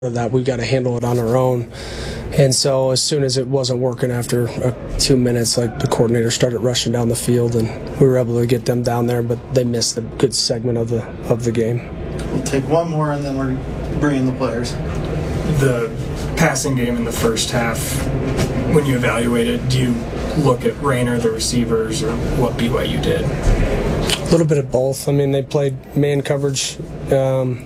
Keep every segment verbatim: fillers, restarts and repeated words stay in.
of that. We've got to handle it on our own. And so as soon as it wasn't working after uh, two minutes, like the coordinator started rushing down the field, and we were able to get them down there, but they missed a good segment of the of the game. We'll take one more, and then we're bringing the players. The passing game in the first half, when you evaluate it, do you look at Rayner, the receivers, or what B Y U did? A little bit of both. I mean, they played man coverage. Um,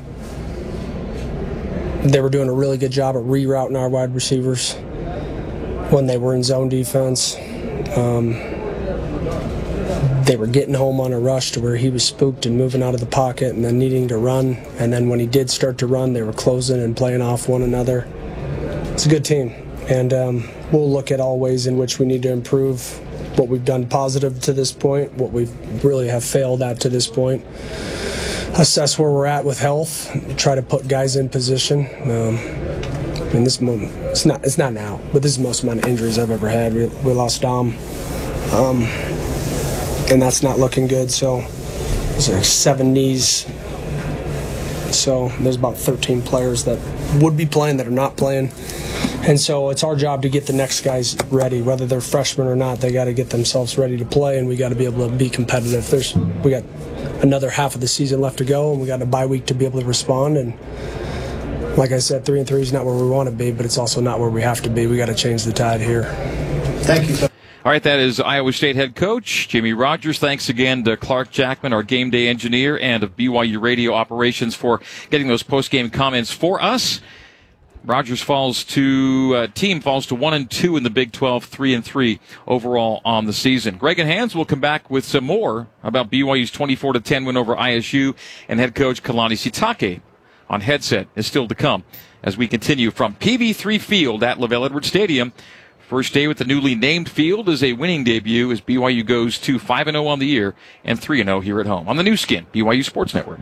They were doing a really good job of rerouting our wide receivers when they were in zone defense. Um, they were getting home on a rush to where he was spooked and moving out of the pocket and then needing to run. And then when he did start to run, they were closing and playing off one another. It's a good team. And um, we'll look at all ways in which we need to improve what we've done positive to this point, what we really have failed at to this point. Assess where we're at with health, try to put guys in position. Um, I mean, this moment, it's not it's not now, but this is the most amount of injuries I've ever had. We, we lost Dom, um, and that's not looking good. So there's like seven knees. So there's about thirteen players that would be playing that are not playing. And so it's our job to get the next guys ready, whether they're freshmen or not. They got to get themselves ready to play, and we got to be able to be competitive. There's we got another half of the season left to go, and we got a bye week to be able to respond. And like I said, three and three is not where we want to be, but it's also not where we have to be. We got to change the tide here. Thank you. All right, that is Iowa State head coach Jimmy Rogers. Thanks again to Clark Jackman, our game day engineer, and of B Y U Radio Operations for getting those post-game comments for us. Rogers falls to uh, team falls to one and two in the Big twelve, three and three overall on the season. Greg and Hans will come back with some more about B Y U's twenty-four to ten win over I S U, and head coach Kalani Sitake on headset is still to come as we continue from P B three Field at LaVell Edwards Stadium. First day with the newly named field is a winning debut as B Y U goes to five and oh on the year and three and oh here at home on the new skin, B Y U Sports Network.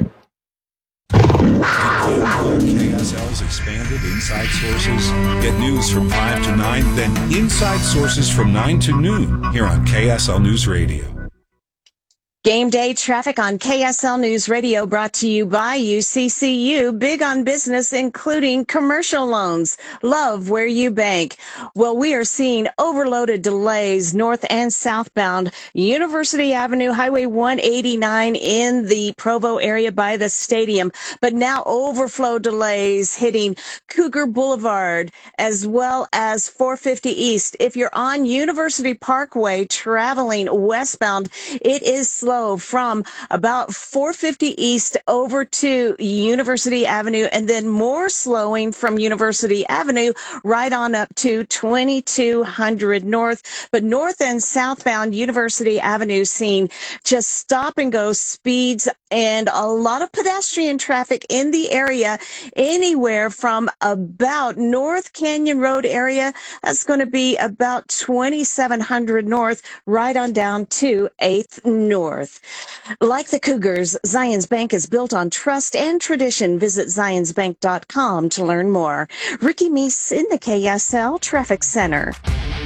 K S L's expanded Inside Sources. Get news from five to nine, then Inside Sources from nine to noon here on K S L News Radio. Game day traffic on K S L News Radio brought to you by U C C U. Big on business, including commercial loans. Love where you bank. Well, we are seeing overloaded delays north and southbound. University Avenue, Highway one eighty-nine in the Provo area by the stadium. But now overflow delays hitting Cougar Boulevard as well as four fifty East. If you're on University Parkway traveling westbound, it is slow from about four fifty East over to University Avenue, and then more slowing from University Avenue right on up to twenty-two hundred North. But north and southbound University Avenue seeing just stop and go speeds and a lot of pedestrian traffic in the area, anywhere from about North Canyon Road area. That's going to be about twenty-seven hundred North, right on down to eighth North. Like the Cougars, Zions Bank is built on trust and tradition. Visit zions bank dot com to learn more. Ricky Meese in the K S L Traffic Center.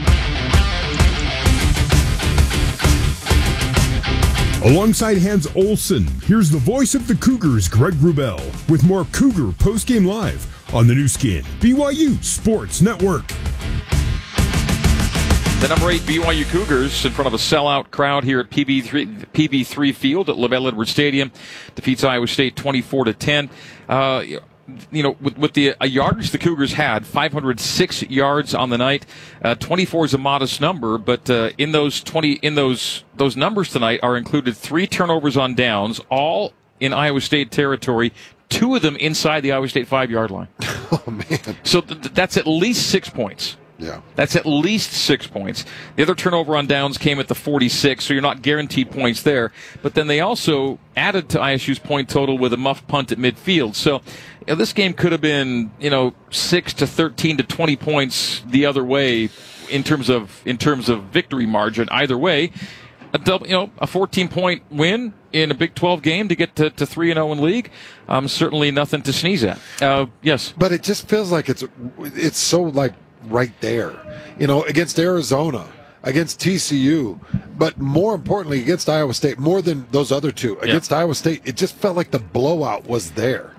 Alongside Hans Olsen, here's the voice of the Cougars, Greg Wrubell, with more Cougar Postgame Live on the new skin, B Y U Sports Network. The number eight B Y U Cougars in front of a sellout crowd here at P B three, P B three Field at LaVell Edwards Stadium defeats Iowa State twenty-four to ten. Uh, you know, with, with the a yardage the Cougars had, five hundred six yards on the night. Uh, twenty-four is a modest number, but uh, in those twenty in those those numbers tonight are included three turnovers on downs, all in Iowa State territory. Two of them inside the Iowa State five-yard line. Oh man! So th- that's at least six points. Yeah. That's at least six points. The other turnover on downs came at the forty-six, so you're not guaranteed points there. But then they also added to I S U's point total with a muff punt at midfield. So you know, this game could have been, you know, six to thirteen to twenty points the other way in terms of in terms of victory margin. Either way, a double, you know, a fourteen-point win in a Big twelve game to get to, to three and oh in league, um, certainly nothing to sneeze at. Uh, yes. But it just feels like it's it's so like right there, you know, against Arizona, against T C U, but more importantly against Iowa State, more than those other two. Against yeah. Iowa State, it just felt like the blowout was there.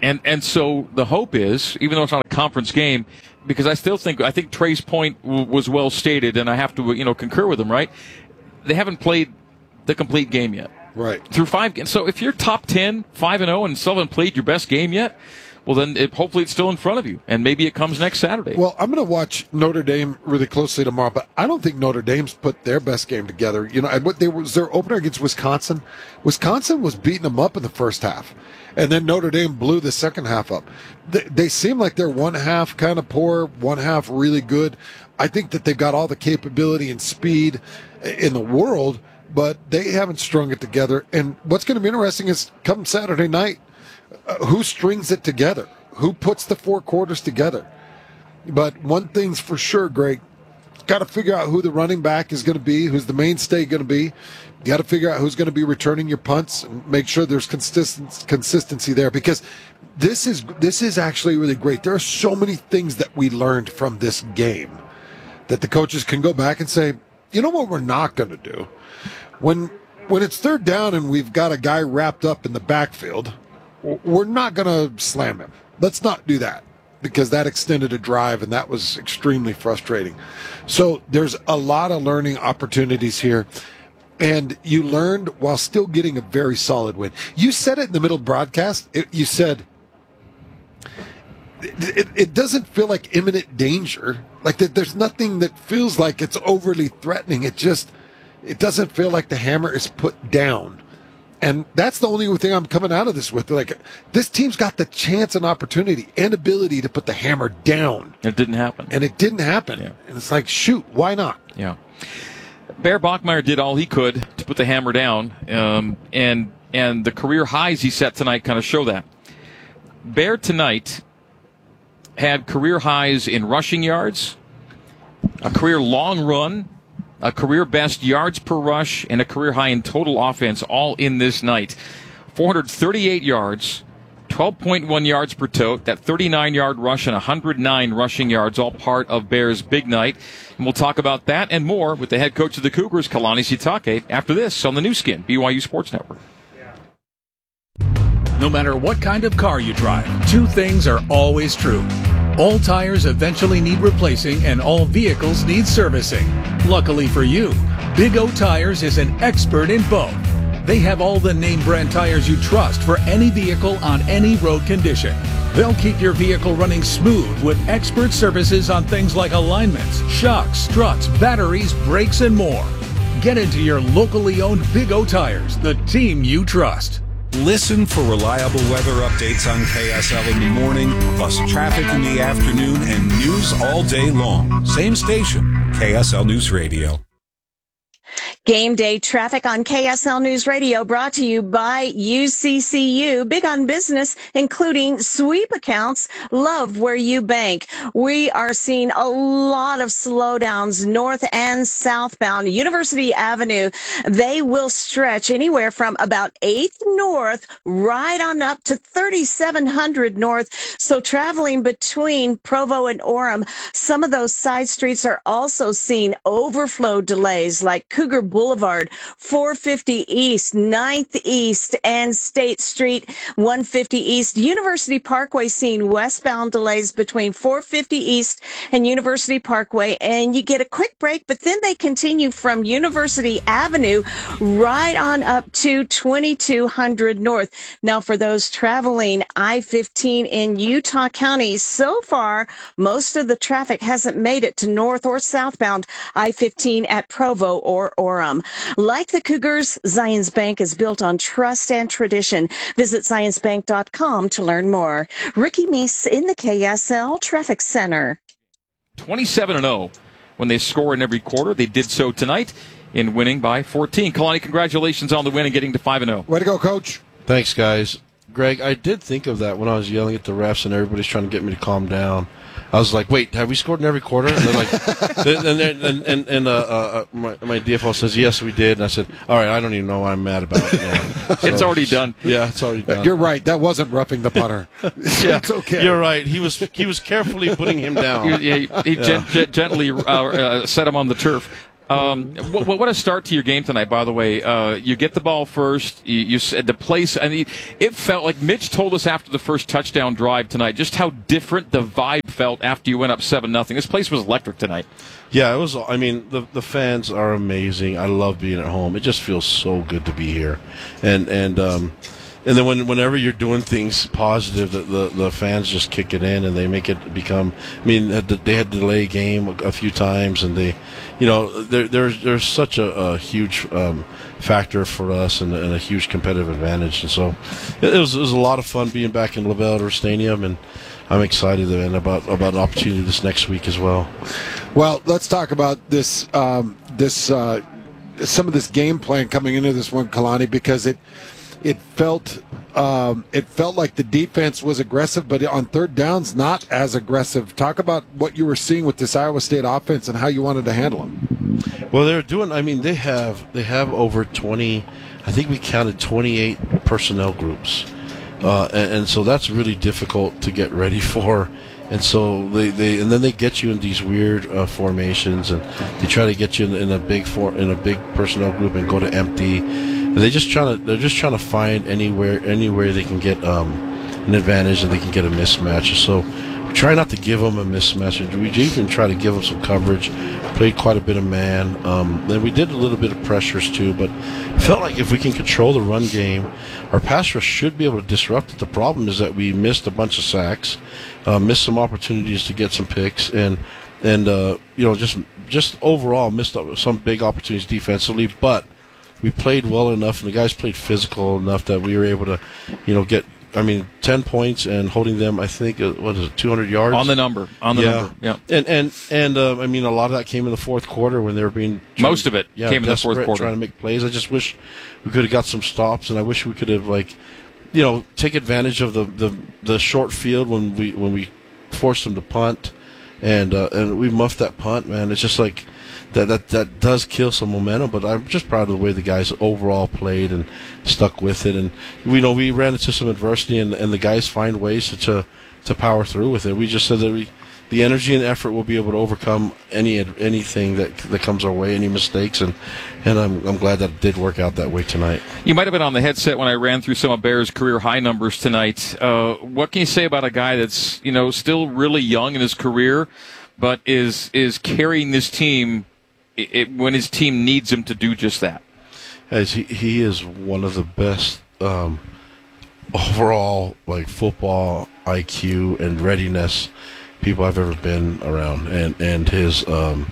And and so the hope is, even though it's not a conference game, because I still think I think Trey's point w- was well stated, and I have to you know concur with him. Right? They haven't played the complete game yet. Right. Through five games. So if you're top ten, five and zero, and still haven't played your best game yet, well then it, hopefully it's still in front of you, and maybe it comes next Saturday. Well, I'm going to watch Notre Dame really closely tomorrow, but I don't think Notre Dame's put their best game together. You know, and what they was their opener against Wisconsin. Wisconsin was beating them up in the first half, and then Notre Dame blew the second half up. They, they seem like they're one half kind of poor, one half really good. I think that they've got all the capability and speed in the world, but they haven't strung it together. And what's going to be interesting is come Saturday night, Uh, who strings it together? Who puts the four quarters together? But one thing's for sure, Greg, got to figure out who the running back is going to be, who's the mainstay going to be. You got to figure out who's going to be returning your punts and make sure there's consistent consistency there, because this is this is actually really great. There are so many things that we learned from this game that the coaches can go back and say, you know what we're not going to do? When when it's third down and we've got a guy wrapped up in the backfield, we're not going to slam him. Let's not do that, because that extended a drive, and that was extremely frustrating. So there's a lot of learning opportunities here, and you learned while still getting a very solid win. You said it in the middle of the broadcast. It, you said it, it, it doesn't feel like imminent danger, like that. There's nothing that feels like it's overly threatening. It just it doesn't feel like the hammer is put down. And that's the only thing I'm coming out of this with. Like, this team's got the chance and opportunity and ability to put the hammer down. It didn't happen. And it didn't happen. Yeah. And it's like, shoot, why not? Yeah. Bear Bachmeier did all he could to put the hammer down, um, and and the career highs he set tonight kind of show that. Bear tonight had career highs in rushing yards, a career long run, a career best yards per rush, and a career high in total offense, all in this night. four hundred thirty-eight yards, twelve point one yards per tote, that thirty-nine-yard rush, and one hundred nine rushing yards, all part of Bears' big night. And we'll talk about that and more with the head coach of the Cougars, Kalani Sitake, after this on the new Skin, B Y U Sports Network. No matter what kind of car you drive, two things are always true. All tires eventually need replacing, and all vehicles need servicing. Luckily for you, Big O Tires is an expert in both. They have all the name brand tires you trust for any vehicle on any road condition. They'll keep your vehicle running smooth with expert services on things like alignments, shocks, struts, batteries, brakes, and more. Get into your locally owned Big O Tires, the team you trust. Listen for reliable weather updates on K S L in the morning, plus traffic in the afternoon and news all day long. Same station, K S L News Radio. Game day traffic on K S L News Radio, brought to you by U C C U. Big on business, including sweep accounts. Love where you bank. We are seeing a lot of slowdowns north and southbound. University Avenue, they will stretch anywhere from about eighth North right on up to thirty-seven hundred North. So traveling between Provo and Orem, some of those side streets are also seeing overflow delays, like Cougar Boulevard, four fifty East, ninth East, and State Street, one fifty East. University Parkway seeing westbound delays between four fifty East and University Parkway. And you get a quick break, but then they continue from University Avenue right on up to twenty-two hundred North. Now, for those traveling I fifteen in Utah County, so far, most of the traffic hasn't made it to north or southbound I fifteen at Provo or Orem. Like the Cougars, Zions Bank is built on trust and tradition. Visit zions bank dot com to learn more. Ricky Meese in the K S L Traffic Center. twenty-seven and oh when they score in every quarter. They did so tonight in winning by fourteen. Kalani, congratulations on the win and getting to five and oh. Way to go, Coach. Thanks, guys. Greg, I did think of that when I was yelling at the refs and everybody's trying to get me to calm down. I was like, wait, have we scored in every quarter? And they're like, and, and, and, and uh, uh, my, my D F O says, yes, we did. And I said, all right, I don't even know what I'm mad about it now. So, it's already done. Yeah, it's already done. You're right. That wasn't roughing the punter. Yeah, it's okay. You're right. He was he was carefully putting him down. He, he, he yeah. gen- gen- gently uh, uh, set him on the turf. Um, what, what a start to your game tonight, by the way. Uh, you get the ball first. You, you said the place, I mean, it felt like Mitch told us after the first touchdown drive tonight just how different the vibe felt after you went up seven nothing. This place was electric tonight. Yeah, it was. I mean, the the fans are amazing. I love being at home. It just feels so good to be here, and and um, and then when whenever you're doing things positive, the, the the fans just kick it in and they make it become. I mean, they had to delay game a, a few times, and they, you know, there, there's there's such a, a huge um, factor for us and, and a huge competitive advantage, and so it, it was it was a lot of fun being back in LaBelle Stadium, and I'm excited and about about an opportunity this next week as well. Well, let's talk about this um, this uh, some of this game plan coming into this one, Kalani, because it it felt um, it felt like the defense was aggressive, but on third downs not as aggressive. Talk about what you were seeing with this Iowa State offense and how you wanted to handle them. Well, they're doing. I mean, they have they have over twenty. I think we counted twenty-eight personnel groups. Uh, and, and so that's really difficult to get ready for, and so they, they and then they get you in these weird uh, formations, and they try to get you in, in a big for, in a big personnel group and go to empty. And they just trying to they're just trying to find anywhere anywhere they can get um, an advantage and they can get a mismatch. So we try not to give them a mismatch. We even try to give them some coverage. Played quite a bit of man. Um, then we did a little bit of pressures too, but it felt like if we can control the run game, our pass rush should be able to disrupt it. The problem is that we missed a bunch of sacks, uh, missed some opportunities to get some picks, and and uh, you know just just overall missed some big opportunities defensively. But we played well enough, and the guys played physical enough that we were able to, you know, get. I mean, ten points and holding them. I think uh, what is it, two hundred yards on the number. On the yeah. number. Yeah. And and and uh, I mean, a lot of that came in the fourth quarter when they were being most of it yeah, came in the fourth quarter, trying to make plays. I just wish we could have got some stops, and I wish we could have like, you know, take advantage of the, the, the short field when we when we forced them to punt, and uh, and we muffed that punt. Man, it's just like. That, that that does kill some momentum, but I'm just proud of the way the guys overall played and stuck with it. And we know we ran into some adversity, and, and the guys find ways to, to to power through with it. We just said that we, the energy and effort will be able to overcome any anything that that comes our way, any mistakes, and and I'm I'm glad that it did work out that way tonight. You might have been on the headset when I ran through some of Bears' career high numbers tonight. Uh, what can you say about a guy that's you know still really young in his career, but is is carrying this team? It, it, when his team needs him to do just that. As he, he is one of the best um, overall like football I Q and readiness people I've ever been around, and and his um,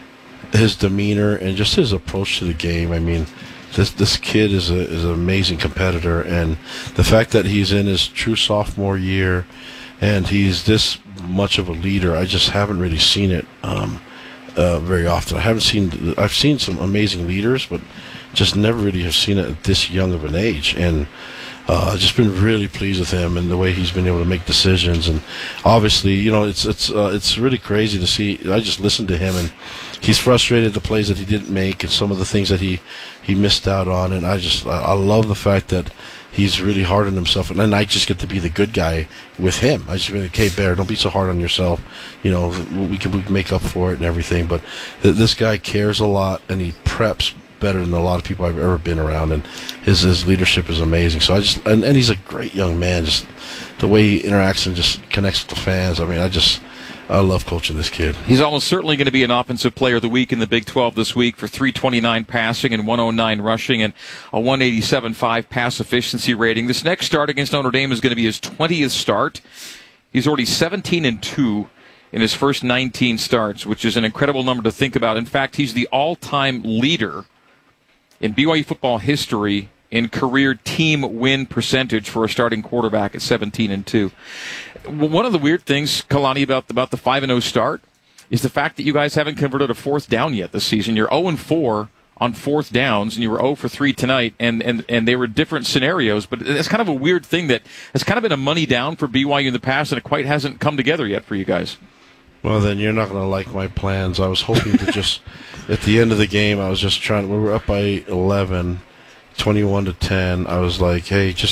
his demeanor and just his approach to the game. I mean, this this kid is a is an amazing competitor, and the fact that he's in his true sophomore year and he's this much of a leader, I just haven't really seen it. Um, Uh, very often. I haven't seen. I've seen some amazing leaders, but just never really have seen it at this young of an age. And uh, just been really pleased with him and the way he's been able to make decisions. And obviously, you know, it's it's uh, it's really crazy to see. I just listened to him, and he's frustrated at the plays that he didn't make and some of the things that he he missed out on. And I just I, I love the fact that he's really hard on himself, and then I just get to be the good guy with him. I just be like, hey, Bear, don't be so hard on yourself. You know, we can, we can make up for it and everything. But th- this guy cares a lot, and he preps better than a lot of people I've ever been around, and his his leadership is amazing. So I just and, and he's a great young man. Just the way he interacts and just connects with the fans. I mean, I just. I love coaching this kid. He's almost certainly going to be an offensive player of the week in the Big twelve this week for three twenty-nine passing and one oh nine rushing and a one eighty-seven point five pass efficiency rating. This next start against Notre Dame is going to be his twentieth start. He's already seventeen and two in his first nineteen starts, which is an incredible number to think about. In fact, he's the all-time leader in B Y U football history in career team win percentage for a starting quarterback at seventeen and two. One of the weird things, Kalani, about about the five and oh start is the fact that you guys haven't converted a fourth down yet this season. You're oh and four on fourth downs, and you were oh for three tonight, and, and, and they were different scenarios. But it's kind of a weird thing that has kind of been a money down for B Y U in the past, and it quite hasn't come together yet for you guys. Well, then you're not going to like my plans. I was hoping to just, at the end of the game, I was just trying, we were up by eleven, twenty-one to ten. I was like, hey, just get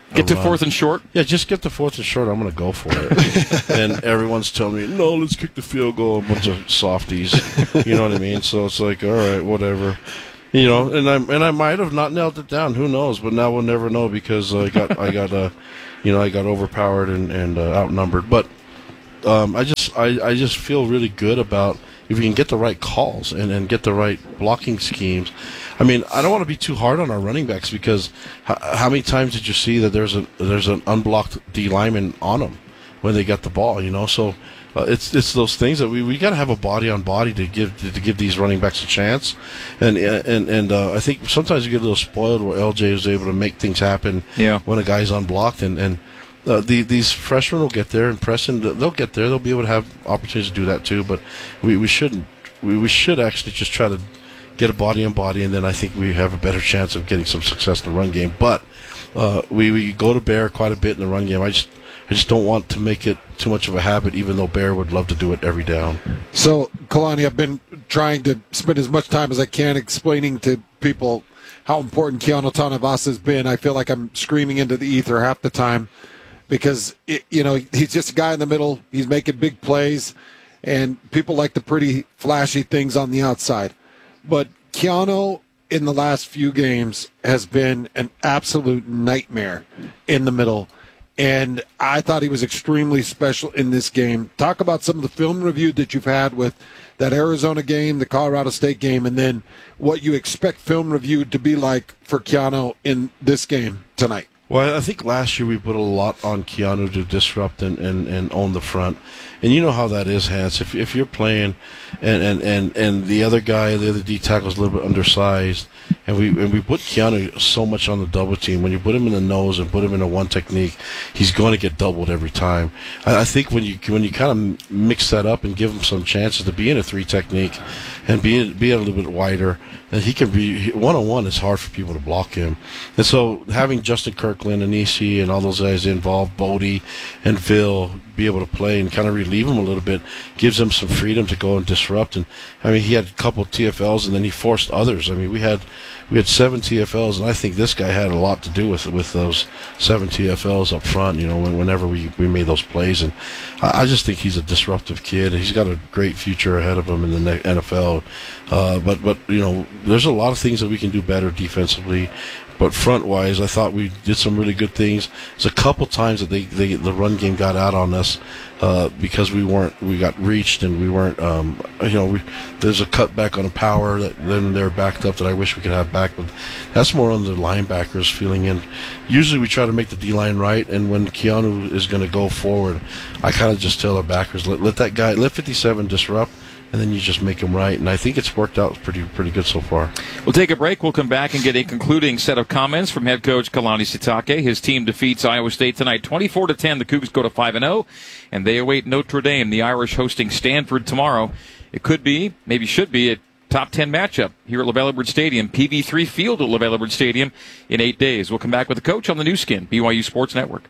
Get to fourth and short? Yeah, just get to fourth and short. I'm going to go for it. And everyone's telling me, no, let's kick the field goal. A bunch of softies. You know what I mean? So it's like, all right, whatever. You know, and I and I might have not nailed it down. Who knows? But now we'll never know because I got I got uh, you know, I got overpowered and and uh, outnumbered. But um, I just I, I just feel really good about if you can get the right calls and, and get the right blocking schemes. I mean, I don't want to be too hard on our running backs because how, how many times did you see that there's a there's an unblocked D lineman on them when they got the ball? You know, so. Uh, it's it's those things that we, we got to have a body on body to give to, to give these running backs a chance, and and and uh, I think sometimes you get a little spoiled where L J is able to make things happen yeah. when a guy's unblocked, and and uh, the these freshmen will get there, and Preston they'll get there, they'll be able to have opportunities to do that too, but we, we shouldn't we, we should actually just try to get a body on body, and then I think we have a better chance of getting some success in the run game. But uh, we we go to Bear quite a bit in the run game. I just I just don't want to make it too much of a habit, even though Bear would love to do it every down. So, Kalani, I've been trying to spend as much time as I can explaining to people how important Keanu Tanavasa has been. I feel like I'm screaming into the ether half the time because, it, you know, he's just a guy in the middle. He's making big plays, and people like the pretty flashy things on the outside. But Keanu, in the last few games, has been an absolute nightmare in the middle. And I thought he was extremely special in this game. Talk about some of the film review that you've had with that Arizona game, the Colorado State game, and then what you expect film review to be like for Keanu in this game tonight. Well, I think last year we put a lot on Keanu to disrupt and, and, and own the front. And you know how that is, Hans. If if you're playing and, and, and, and the other guy, the other D tackle is a little bit undersized, and we and we put Keanu so much on the double team, when you put him in the nose and put him in a one technique, he's going to get doubled every time. I, I think when you when you kind of mix that up and give him some chances to be in a three technique and be be a little bit wider, and he can be one on one. It's hard for people to block him, and so having Justin Kirkland and Isi and all those guys involved, Bodie and Phil, be able to play and kind of relieve him a little bit, gives them some freedom to go and disrupt. And I mean, he had a couple of T F Ls, and then he forced others. I mean, we had we had seven T F Ls, and I think this guy had a lot to do with with those seven T F Ls up front. You know, whenever we, we made those plays, and I, I just think he's a disruptive kid. He's got a great future ahead of him in the N F L. Uh, but but you know, there's a lot of things that we can do better defensively. But front-wise, I thought we did some really good things. There's a couple times that they, they the run game got out on us uh, because we weren't we got reached and we weren't um, you know we, there's a cutback on a power that then they're backed up that I wish we could have back. But that's more on the linebackers feeling in. Usually we try to make the D-line right, and when Keanu is going to go forward, I kind of just tell our backers let let that guy let fifty-seven disrupt. And then you just make them right. And I think it's worked out pretty pretty good so far. We'll take a break. We'll come back and get a concluding set of comments from head coach Kalani Sitake. His team defeats Iowa State tonight twenty-four to ten. The Cougs go to five and oh, and they await Notre Dame, the Irish hosting Stanford tomorrow. It could be, maybe should be, a top ten matchup here at LaBelle Edwards Stadium. P V three Field at LaBelle Edwards Stadium in eight days. We'll come back with the coach on the new skin, B Y U Sports Network.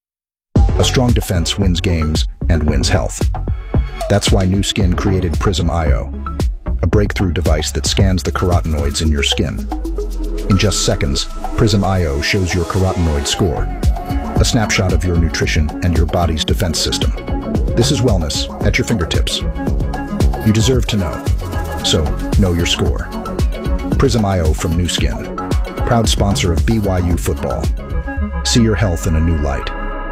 A strong defense wins games and wins health. That's why Nu Skin created Prism I O, a breakthrough device that scans the carotenoids in your skin. In just seconds, Prism I O shows your carotenoid score, a snapshot of your nutrition and your body's defense system. This is wellness at your fingertips. You deserve to know, so know your score. Prism I O from Nu Skin, proud sponsor of B Y U football. See your health in a new light.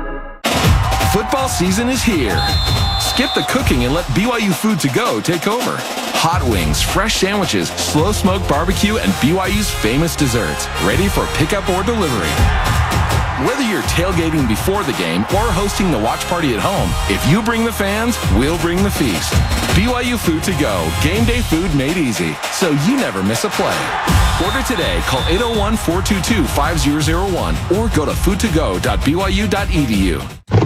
Football season is here. Skip the cooking and let B Y U Food to Go take over. Hot wings, fresh sandwiches, slow smoked barbecue, and B Y U's famous desserts, ready for pickup or delivery. Whether you're tailgating before the game or hosting the watch party at home, if you bring the fans, we'll bring the feast. B Y U Food to Go, game day food made easy, so you never miss a play. Order today, call eight oh one, four two two, five oh oh one or go to food to go dot b y u dot e d u.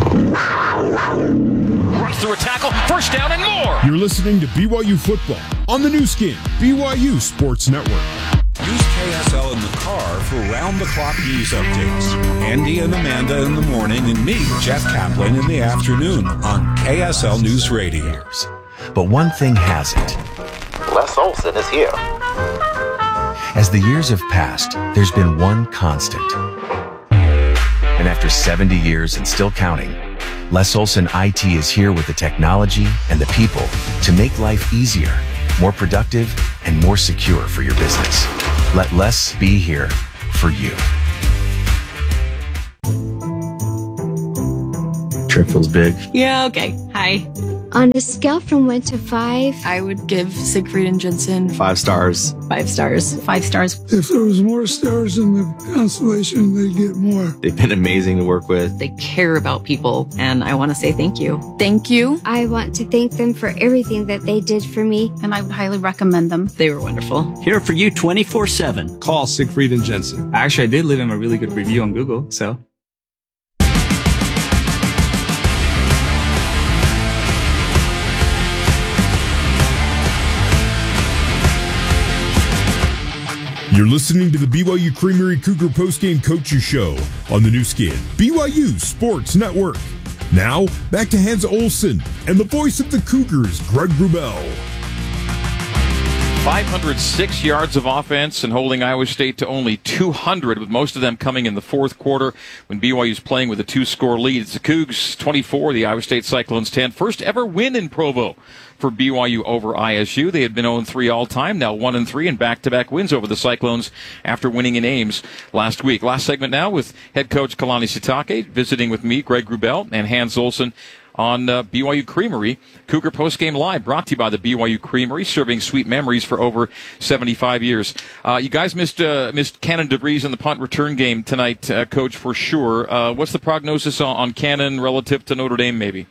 Runs through a tackle, first down and more. You're listening to B Y U football on the new skin, B Y U Sports Network. Use K S L in the car for round-the-clock news updates. Andy and Amanda in the morning and me, Jeff Kaplan, in the afternoon on K S L News Radio. But one thing hasn't. Les Olson is here. As the years have passed, there's been one constant. And after seventy years and still counting, Les Olson I T is here with the technology and the people to make life easier, more productive, and more secure for your business. Let Les be here for you. Trip feels big. Yeah, okay. Hi. On a scale from one to five, I would give Siegfried and Jensen Five stars. five stars. Five stars. If there was more stars in the constellation, they'd get more. They've been amazing to work with. They care about people, and I want to say thank you. Thank you. I want to thank them for everything that they did for me. And I would highly recommend them. They were wonderful. Here for you twenty-four seven. Call Siegfried and Jensen. Actually, I did leave him a really good review on Google, so. You're listening to the B Y U Creamery Cougar Postgame Coaches Show on the new skin, B Y U Sports Network. Now, back to Hans Olsen and the voice of the Cougars, Greg Wrubell. five hundred six yards of offense and holding Iowa State to only two hundred, with most of them coming in the fourth quarter when B Y U's playing with a two-score lead. It's the Cougs twenty-four, the Iowa State Cyclones ten. First ever win in Provo for B Y U over I S U. They had been oh and three all time, now one and three, and back-to-back wins over the Cyclones after winning in Ames last week. Last segment now with head coach Kalani Sitake, visiting with me, Greg Wrubell, and Hans Olsen on uh, B Y U Creamery. Cougar Postgame Live, brought to you by the B Y U Creamery, serving sweet memories for over seventy-five years. Uh, you guys missed uh, missed Cannon DeVries in the punt return game tonight, uh, Coach, for sure. Uh, what's the prognosis on, on Cannon relative to Notre Dame, maybe?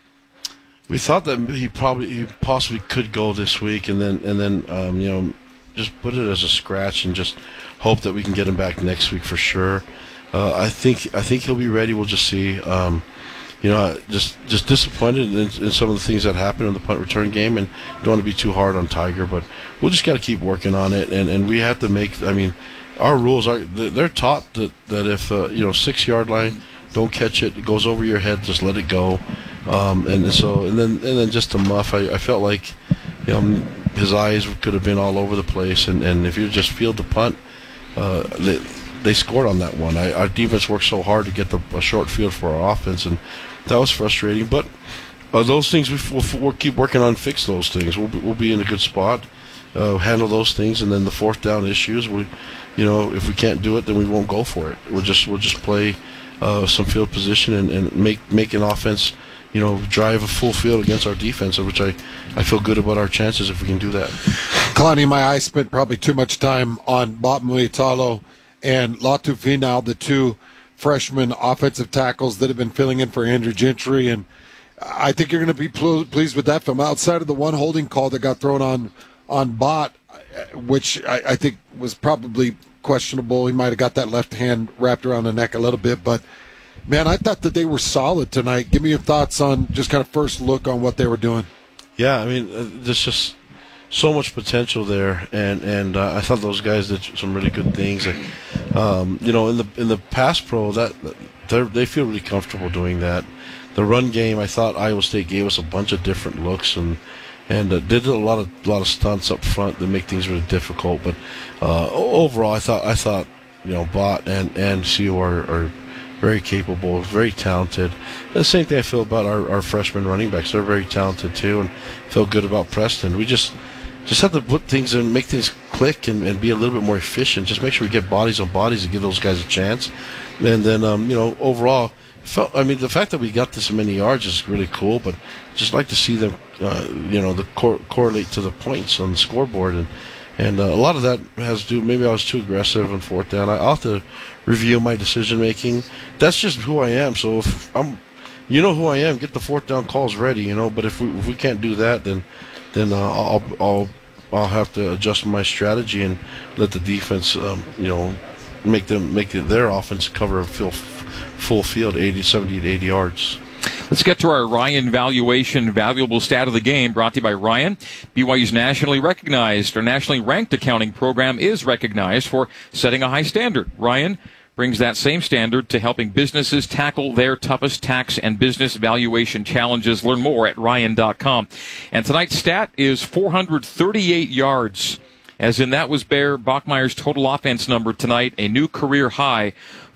We thought that he probably, he possibly could go this week, and then and then um, you know, just put it as a scratch and just hope that we can get him back next week for sure. Uh, I think I think he'll be ready. We'll just see. Um, you know, just just disappointed in, in some of the things that happened in the punt return game, and don't want to be too hard on Tiger, but we'll just got to keep working on it, and, and we have to make. I mean, our rules are they're taught that that if uh, you know six yard line, don't catch it, it goes over your head, just let it go. Um, and so, and then, and then just a muff. I, I felt like, you know, his eyes could have been all over the place. And, and if you just field the punt, uh, they, they scored on that one. I, our defense worked so hard to get the a short field for our offense, and that was frustrating. But uh, those things we, we'll, we'll keep working on, fix those things. We'll be, we'll be in a good spot, uh, handle those things, and then the fourth down issues. We, you know, if we can't do it, then we won't go for it. We'll just we'll just play uh, some field position and, and make make an offense. You know, drive a full field against our defense, which I, I feel good about our chances if we can do that. Kalani, my eye spent probably too much time on Bob Muitalo and Latu Finau, the two freshman offensive tackles that have been filling in for Andrew Gentry, and I think you're going to be pl- pleased with that film. Outside of the one holding call that got thrown on on Bott, which I, I think was probably questionable. He might have got that left hand wrapped around the neck a little bit, but man, I thought that they were solid tonight. Give me your thoughts on just kind of first look on what they were doing. Yeah, I mean, uh, there's just so much potential there, and and uh, I thought those guys did some really good things. Um, you know, in the in the pass pro, that they feel really comfortable doing that. The run game, I thought Iowa State gave us a bunch of different looks and and uh, did a lot of a lot of stunts up front that make things really difficult. But uh, overall, I thought I thought you know Bott and and C O are. are very capable, very talented. And the same thing I feel about our, our freshman running backs. They're very talented too, and feel good about Preston. We just just have to put things and make things click and, and be a little bit more efficient. Just make sure we get bodies on bodies and give those guys a chance. And then, um, you know, overall, felt, I mean, the fact that we got this many yards is really cool, but just like to see them, uh, you know, the cor- correlate to the points on the scoreboard. And And uh, a lot of that has to do, maybe I was too aggressive on fourth down. I, I'll have to review my decision making. That's just who I am. So if I'm, you know who I am, get the fourth down calls ready, you know. But if we if we can't do that, then then uh, I'll I'll I'll have to adjust my strategy and let the defense, um, you know, make them make it, their offense cover a full full field, eighty, seventy to eighty yards. Let's get to our Ryan Valuation Valuable Stat of the Game, brought to you by Ryan. B Y U's nationally recognized or nationally ranked accounting program is recognized for setting a high standard. Ryan brings that same standard to helping businesses tackle their toughest tax and business valuation challenges. Learn more at ryan dot com. And tonight's stat is four hundred thirty-eight yards, as in that was Bear Bachmeier's total offense number tonight, a new career high.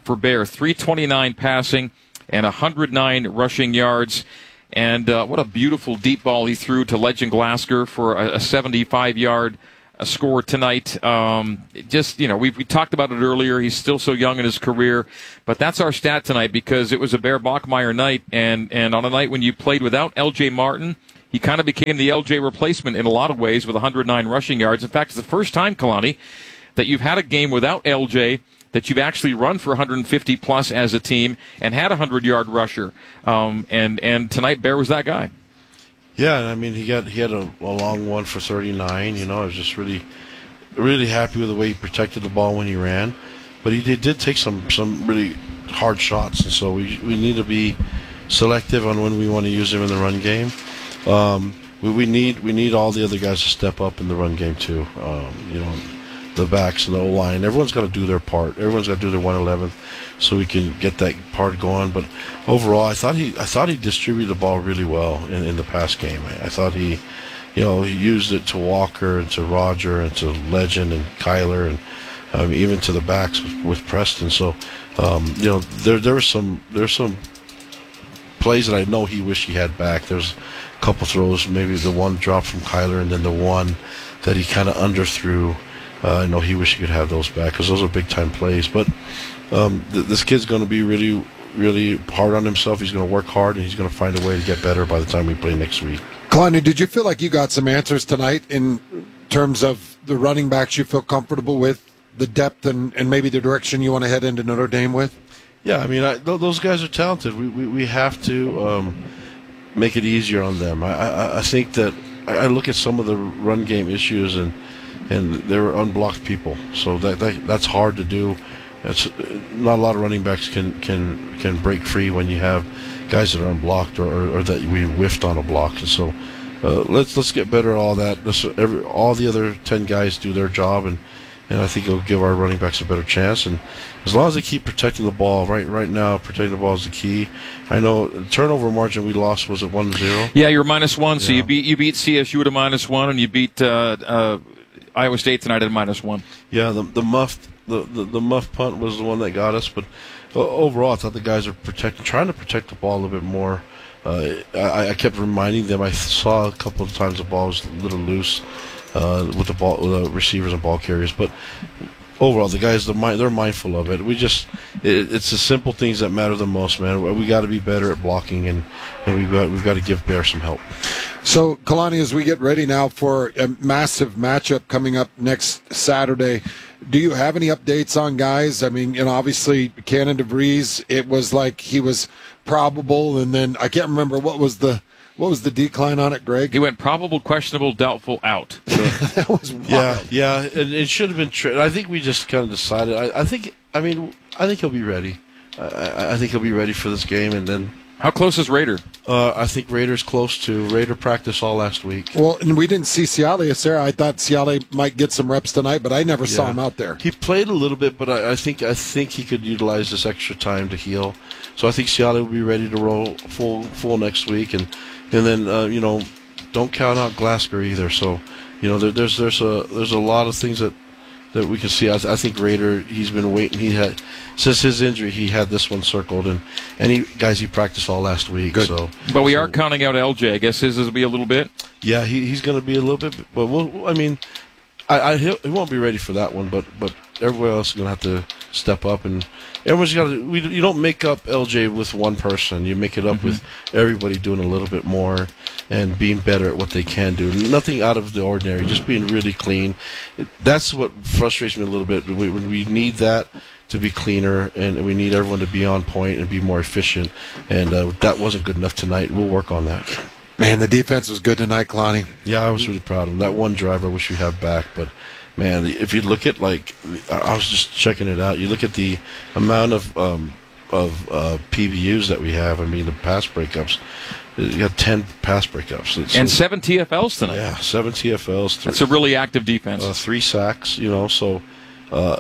for Bear, three twenty-nine passing and one hundred nine rushing yards. And uh, what a beautiful deep ball he threw to Legend Glasgow for a seventy-five-yard score tonight. Um, just, you know, we we talked about it earlier. He's still so young in his career. But that's our stat tonight because it was a Bear Bachmeier night. And, and on a night when you played without L J Martin, he kind of became the L J replacement in a lot of ways with one hundred nine rushing yards. In fact, it's the first time, Kalani, that you've had a game without L J that you've actually run for one hundred fifty plus as a team and had a hundred-yard rusher. Um, and, and tonight, Bear was that guy. Yeah, I mean, he got he had a, a long one for thirty-nine. You know, I was just really, really happy with the way he protected the ball when he ran. But he did, did take some, some really hard shots, and so we we need to be selective on when we want to use him in the run game. Um, we, we need we need all the other guys to step up in the run game too. Um, you know, the backs and the O-line. Everyone's got to do their part. Everyone's got to do their one eleventh so we can get that part going. But overall, I thought he I thought he distributed the ball really well in, in the pass game. I, I thought he, you know, he used it to Walker and to Roger and to Legend and Kyler and um, even to the backs with, with Preston. So, um, you know, there there were some there's some plays that I know he wished he had back. There's a couple throws, maybe the one drop from Kyler and then the one that he kind of underthrew. Uh, I know he wished he could have those back because those are big-time plays. But um, th- this kid's going to be really, really hard on himself. He's going to work hard, and he's going to find a way to get better by the time we play next week. Kalani, did you feel like you got some answers tonight in terms of the running backs you feel comfortable with, the depth, and, and maybe the direction you want to head into Notre Dame with? Yeah, I mean, I, th- those guys are talented. We we, we have to um, make it easier on them. I, I, I think that I, I look at some of the run game issues, and and they're unblocked people. So that, that that's hard to do. It's, not a lot of running backs can, can, can break free when you have guys that are unblocked or, or, or that we whiffed on a block. And so uh, let's let's get better at all that. Let's, every, all the other ten guys do their job, and, and I think it'll give our running backs a better chance. And as long as they keep protecting the ball, right right now, protecting the ball is the key. I know the turnover margin we lost was at one zero. Yeah, you're minus one, so Yeah. you beat you beat C S U at a minus one, and you beat uh, uh, Iowa State tonight at a minus one. Yeah, the the muffed the, the, the muff punt was the one that got us, but uh, overall, I thought the guys are protecting, trying to protect the ball a little bit more. Uh, I, I kept reminding them. I saw a couple of times the ball was a little loose uh, with the ball, with the receivers and ball carriers, but overall, the guys, they're, they're mindful of it. We just, it, it's the simple things that matter the most, man. We got to be better at blocking, and, and we've got we've got to give Bear some help. So, Kalani, as we get ready now for a massive matchup coming up next Saturday, do you have any updates on guys? I mean, you know, obviously, Cannon DeVries, it was like he was probable, and then I can't remember what was the what was the decline on it, Greg? He went probable, questionable, doubtful, out. That was wild. Yeah, yeah, and it should have been. Tra- I think we just kind of decided. I, I think. I mean, I think he'll be ready. I, I think he'll be ready for this game, and then. How close is Raider? Uh, I think Raider's close to. Raider practiced all last week. Well, and we didn't see Ciale, Sarah. I thought Ciale might get some reps tonight, but I never saw Yeah. him out there. He played a little bit, but I, I think I think he could utilize this extra time to heal. So I think Ciale will be ready to roll full full next week, and and then uh, you know, don't count out Glasgow either. So you know, there, there's there's a there's a lot of things that. that we can see. I, th- I think Raider, he's been waiting. He had since his injury, he had this one circled, and and he guys he practiced all last week. Good. So, But we so, are counting out L J. I guess his will be a little bit. Yeah, he he's going to be a little bit. But we'll, I mean, I, I he'll, he won't be ready for that one. But but everyone else is going to have to step up, and everyone's got to. We you don't make up L J with one person. You make it up Mm-hmm. with everybody doing a little bit more and being better at what they can do. Nothing out of the ordinary. Just being really clean. It, that's what frustrates me a little bit. We, we need that to be cleaner, and we need everyone to be on point and be more efficient. And uh, that wasn't good enough tonight. We'll work on that. Man, the defense was good tonight, Kalani. Yeah, I was really proud of him. That one drive I wish we had back, but man, if you look at like, I was just checking it out. You look at the amount of um, of uh, P B Us that we have. I mean, the pass breakups. You got ten pass breakups. It's, And seven T F Ls tonight. Yeah, seven T F Ls. Three, That's a really active defense. uh, three sacks. You know, so. Uh,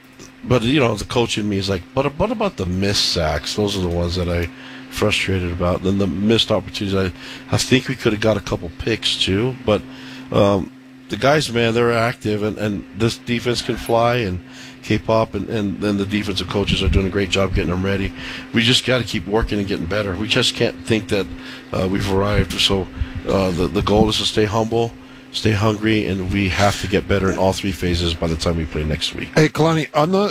but you know, the coach in me is like, but what about the missed sacks? Those are the ones that I frustrated about. Then the missed opportunities. I, I think we could have got a couple picks too, but um, the guys, man, they're active, and, and this defense can fly and K-pop and, and, and the defensive coaches are doing a great job getting them ready. We just got to keep working and getting better. We just can't think that uh, we've arrived. So uh, the, the goal is to stay humble, stay hungry, and we have to get better in all three phases by the time we play next week. Hey, Kalani, on the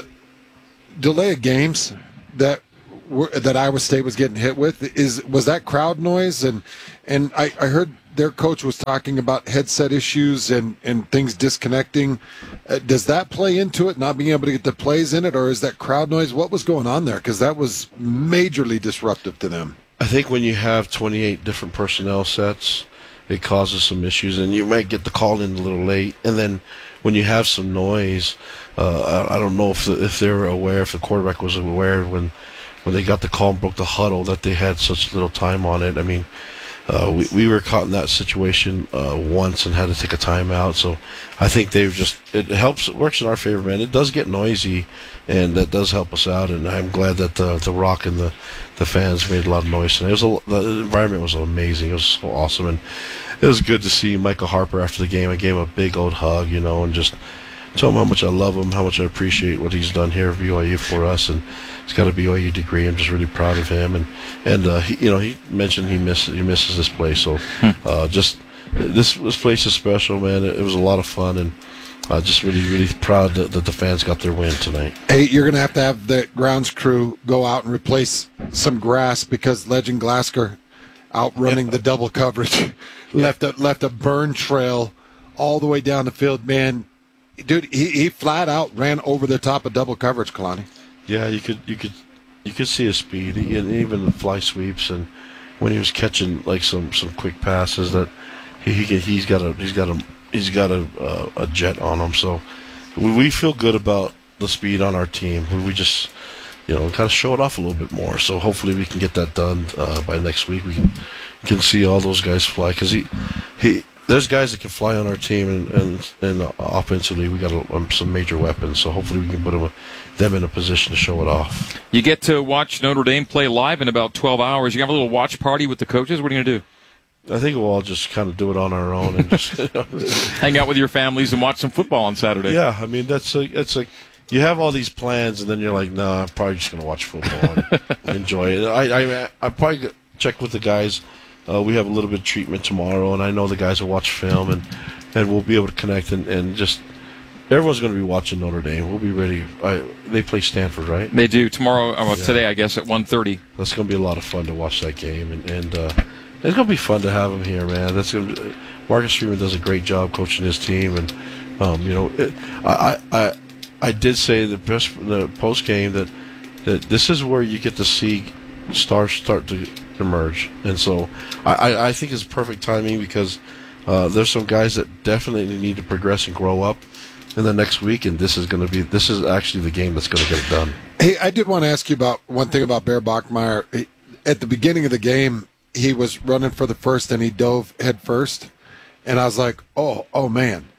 delay of games that were, that Iowa State was getting hit with, is was that crowd noise? And and I, I heard their coach was talking about headset issues and, and things disconnecting. Uh, does that play into it, not being able to get the plays in it, or is that crowd noise? What was going on there? Because that was majorly disruptive to them. I think when you have twenty-eight different personnel sets, it causes some issues, and you might get the call in a little late. And then when you have some noise, uh, I, I don't know if the, if they were aware, if the quarterback was aware when when they got the call and broke the huddle that they had such little time on it. I mean, uh, we we were caught in that situation uh, once and had to take a timeout. So I think they've just it helps. It works in our favor, man. It does get noisy, and that does help us out. And I'm glad that the the Rock and the the fans made a lot of noise. And it was a, the environment was amazing. It was so awesome, and it was good to see Michael Harper after the game. I gave him a big old hug, you know, and just tell him how much I love him, how much I appreciate what he's done here at B Y U for us. And he's got a B Y U degree. I'm just really proud of him. And and uh, he, you know, he mentioned he misses he misses this place. So uh, just this this place is special, man. It, it was a lot of fun, and uh, just really really proud that, that the fans got their win tonight. Hey, you're going to have to have the grounds crew go out and replace some grass because Legend Glasgow, outrunning the double coverage, left a left a burn trail all the way down the field. Man, dude, he, he flat out ran over the top of double coverage, Kalani. Yeah, you could you could you could see his speed, he, and even the fly sweeps, and when he was catching like some, some quick passes that he, he he's got a he's got a he's got a uh, a jet on him. So we, we feel good about the speed on our team. We, we just you know kind of show it off a little bit more. So hopefully we can get that done uh, by next week. We can can see all those guys fly because he he. There's guys that can fly on our team, and and, and uh, offensively we got a, um, some major weapons. So hopefully we can put them, them in a position to show it off. You get to watch Notre Dame play live in about twelve hours. You have a little watch party with the coaches. What are you going to do? I think we'll all just kind of do it on our own and just hang out with your families and watch some football on Saturday. Yeah, I mean that's like it's like you have all these plans, and then you're like, no, nah, I'm probably just going to watch football and enjoy it. I I I probably check with the guys. Uh, we have a little bit of treatment tomorrow, and I know the guys will watch film, and, and we'll be able to connect, and, and just everyone's going to be watching Notre Dame. We'll be ready. I, they play Stanford, right? They do tomorrow, uh, well, yeah. today, I guess, at one thirty. That's going to be a lot of fun to watch that game, and, and uh, it's going to be fun to have him here, man. That's gonna be, Marcus Freeman does a great job coaching his team, and um, you know, it, I, I I did say the best the post game that that this is where you get to see stars start to emerge, and so I, I think it's perfect timing because uh, there's some guys that definitely need to progress and grow up in the next week, and this is going to be this is actually the game that's going to get it done. Hey, I did want to ask you about one thing about Bear Bachmeier. He, at the beginning of the game, he was running for the first and he dove head first, and I was like, oh, oh man.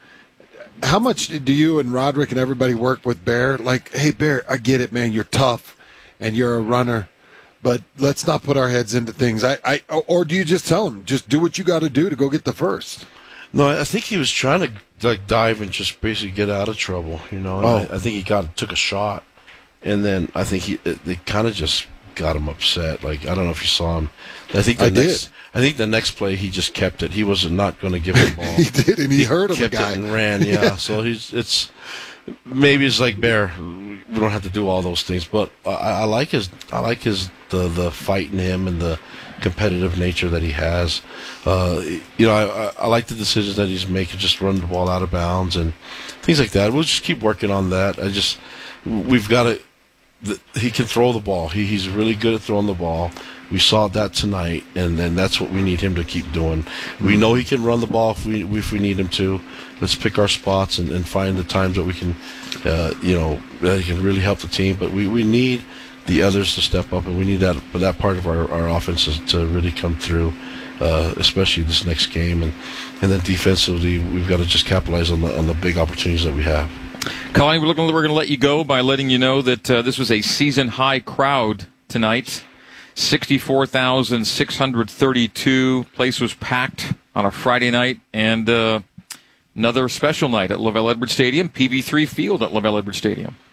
How much do you and Roderick and everybody work with Bear? Like, hey, Bear, I get it, man. You're tough and you're a runner, but let's not put our heads into things. I, I, or do you just tell him, just do what you got to do to go get the first? No, I think he was trying to like dive and just basically get out of trouble, you know. And oh. I, I think he got took a shot, and then I think he they kind of just got him upset. Like I don't know if you saw him. I think the I next, did. I think the next play he just kept it. He was not going to give him the ball. he did, and he, he heard of the kept guy it and ran. Yeah, yeah. So he's it's. Maybe it's like Bear. We don't have to do all those things, but I, I like his. I like his the the fight in him and the competitive nature that he has. Uh, you know, I, I like the decisions that he's making, just run the ball out of bounds and things like that. We'll just keep working on that. I just we've got to. The, he can throw the ball. He he's really good at throwing the ball. We saw that tonight, and then that's what we need him to keep doing. We know he can run the ball if we if we need him to. Let's pick our spots and, and find the times that we can, uh, you know, that can really help the team. But we, we need the others to step up, and we need that that part of our, our offense to really come through, uh, especially this next game. And, and then defensively, we've got to just capitalize on the on the big opportunities that we have. Colin, we're looking. We're going to let you go by letting you know that uh, this was a season high crowd tonight. sixty-four thousand six hundred thirty-two. Place was packed on a Friday night, and uh, another special night at LaVell Edwards Stadium, P V three Field at LaVell Edwards Stadium.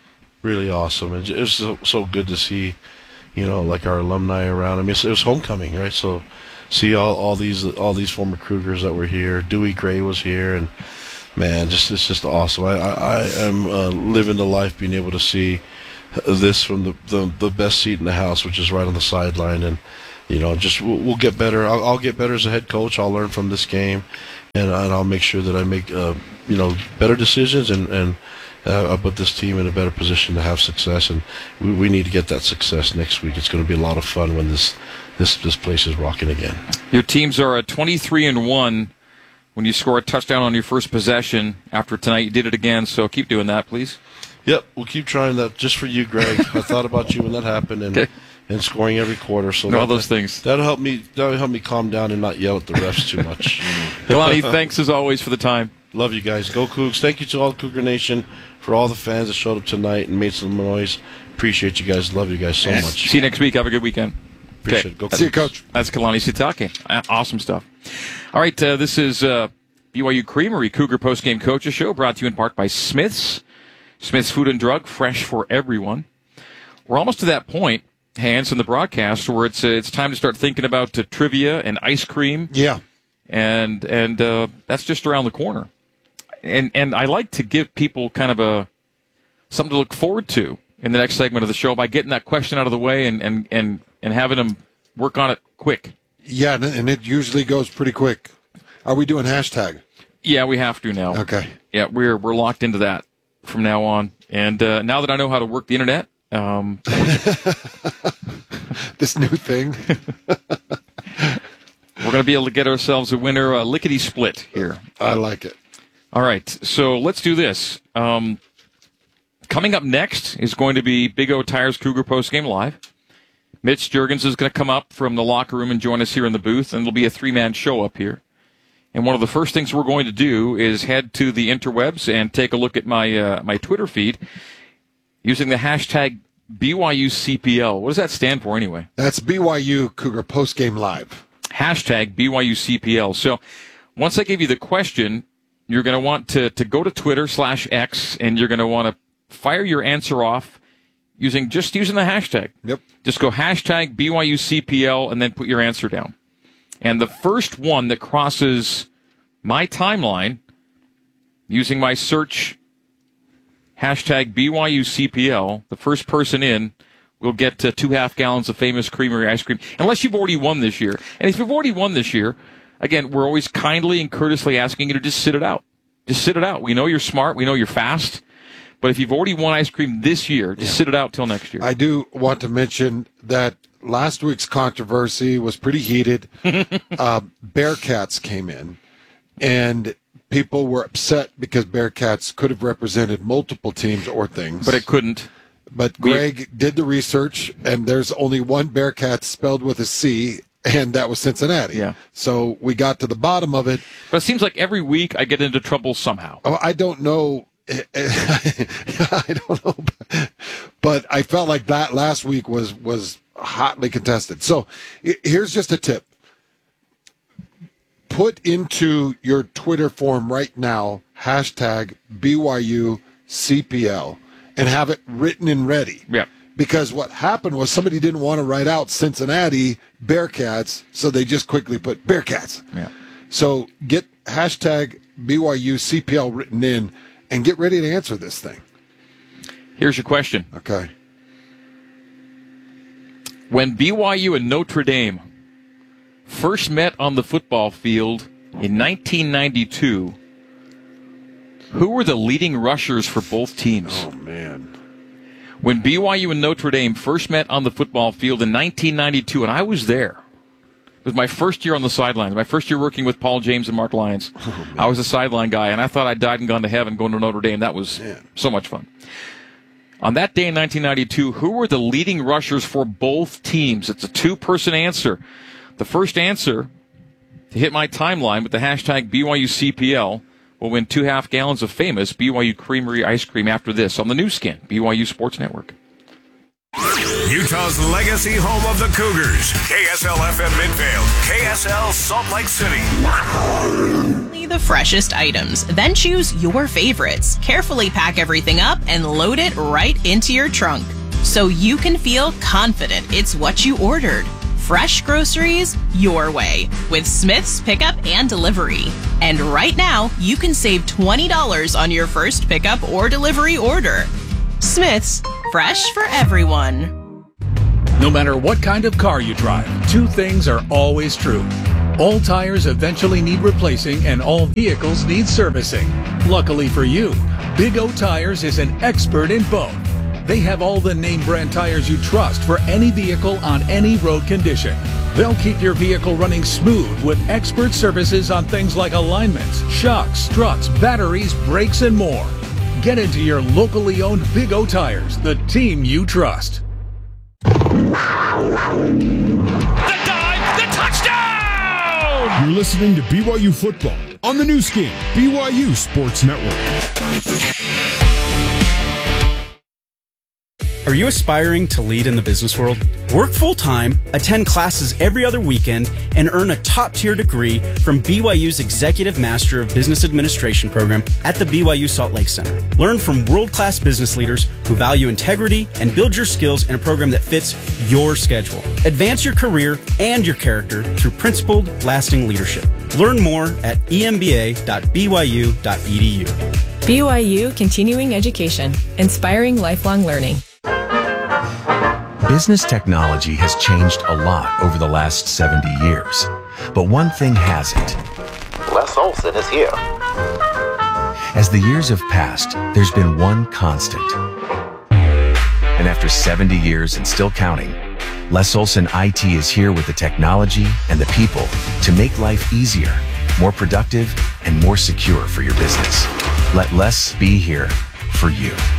really awesome. And it was so, so good to see, you know, like our alumni around. I mean, it was homecoming, right? So see all, all these all these former Cougars that were here. Dewey Gray was here, and man, just it's just awesome. I I, I am uh, living the life, being able to see this from the, the the best seat in the house, which is right on the sideline, and you know, just we'll, we'll get better. I'll, I'll get better as a head coach. I'll learn from this game, and, and I'll make sure that I make uh, you know better decisions, and and uh, I'll put this team in a better position to have success. And we, we need to get that success next week. It's going to be a lot of fun when this this this place is rocking again. Your teams are at twenty-three and one when you score a touchdown on your first possession. After tonight, you did it again. So keep doing that, please. Yep, we'll keep trying that just for you, Greg. I thought about you when that happened, and okay. and scoring every quarter. So all that, those things that'll help me. That'll help me calm down and not yell at the refs too much. Kalani, thanks as always for the time. Love you guys. Go Cougs. Thank you to all Cougar Nation for all the fans that showed up tonight and made some noise. Appreciate you guys. Love you guys so much. See you next week. Have a good weekend. Appreciate okay. it. Go See you, Coach. That's Kalani Sitake. Awesome stuff. All right, uh, this is uh, B Y U Creamery Cougar Postgame Coaches Show, brought to you in part by Smith's. Smith's Food and Drug, fresh for everyone. We're almost to that point, Hans, in the broadcast where it's uh, it's time to start thinking about uh, trivia and ice cream. Yeah, and and uh, that's just around the corner. And and I like to give people kind of a something to look forward to in the next segment of the show by getting that question out of the way and and and, and having them work on it quick. Yeah, and it usually goes pretty quick. Are we doing hashtag? Yeah, we have to now. Okay. Yeah, we're we're locked into that from now on. And uh, now that I know how to work the internet, um, this new thing, we're going to be able to get ourselves a winner, uh, lickety split here. I like it. All right, so let's do this. Um, coming up next is going to be Big O Tires Cougar Postgame Live. Mitch Juergens is going to come up from the locker room and join us here in the booth, and it'll be a three-man show up here. And one of the first things we're going to do is head to the interwebs and take a look at my uh, my Twitter feed using the hashtag B Y U C P L. What does that stand for anyway? That's B Y U Cougar Postgame Live. Hashtag B Y U C P L. So once I give you the question, you're going to want to, to go to Twitter slash X, and you're going to want to fire your answer off using just using the hashtag. Yep. Just go hashtag B Y U C P L and then put your answer down. And the first one that crosses my timeline using my search hashtag B Y U C P L, the first person in will get uh, two half gallons of Famous Creamery ice cream, unless you've already won this year. And if you've already won this year, again, we're always kindly and courteously asking you to just sit it out. Just sit it out. We know you're smart. We know you're fast. But if you've already won ice cream this year, just yeah. sit it out till next year. I do want to mention that last week's controversy was pretty heated. uh, Bearcats came in, and people were upset because Bearcats could have represented multiple teams or things. But it couldn't. But Greg we, did the research, and there's only one Bearcat spelled with a C, and that was Cincinnati. Yeah. So we got to the bottom of it. But it seems like every week I get into trouble somehow. Oh, I don't know. I don't know. But I felt like that last week was was hotly contested. So here's just a tip. Put into your Twitter form right now, hashtag B Y U C P L, and have it written and ready. Yeah. Because what happened was somebody didn't want to write out Cincinnati Bearcats, so they just quickly put Bearcats. Yeah. So get hashtag B Y U C P L written in and get ready to answer this thing. Here's your question. Okay. When B Y U and Notre Dame first met on the football field in nineteen ninety-two, who were the leading rushers for both teams? Oh, man. When B Y U and Notre Dame first met on the football field in nineteen ninety-two, and I was there. It was my first year on the sidelines, my first year working with Paul James and Mark Lyons. Oh, I was a sideline guy, and I thought I'd died and gone to heaven going to Notre Dame. That was man. so much fun. On that day in nineteen ninety-two, who were the leading rushers for both teams? It's a two-person answer. The first answer to hit my timeline with the hashtag B Y U C P L will win two half gallons of Famous B Y U Creamery ice cream after this on the new skin, B Y U Sports Network. Utah's legacy home of the Cougars. K S L F M Midvale. K S L Salt Lake City. The freshest items. Then choose your favorites. Carefully pack everything up and load it right into your trunk so you can feel confident it's what you ordered. Fresh groceries your way with Smith's Pickup and Delivery. And right now, you can save twenty dollars on your first pickup or delivery order. Smith's, fresh for everyone. No matter what kind of car you drive, two things are always true. All tires eventually need replacing and all vehicles need servicing. Luckily for you, Big O Tires is an expert in both. They have all the name brand tires you trust for any vehicle on any road condition. They'll keep your vehicle running smooth with expert services on things like alignments, shocks, struts, batteries, brakes, and more. Get into your locally owned Big O Tires, the team you trust. You're listening to B Y U Football on the new skin, B Y U Sports Network. Are you aspiring to lead in the business world? Work full-time, attend classes every other weekend, and earn a top-tier degree from B Y U's Executive Master of Business Administration program at the B Y U Salt Lake Center. Learn from world-class business leaders who value integrity and build your skills in a program that fits your schedule. Advance your career and your character through principled, lasting leadership. Learn more at e m b a dot b y u dot e d u. B Y U Continuing Education, inspiring lifelong learning. Business technology has changed a lot over the last seventy years, but one thing hasn't. Les Olson is here. As the years have passed, there's been one constant. And after seventy years and still counting, Les Olson I T is here with the technology and the people to make life easier, more productive, and more secure for your business. Let Les be here for you.